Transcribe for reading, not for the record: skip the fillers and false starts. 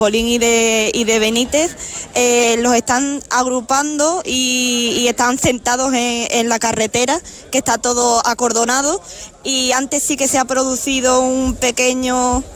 Polín y de Benítez, los están agrupando y están sentados en la carretera, que está todo acordonado, y antes sí que se ha producido un pequeño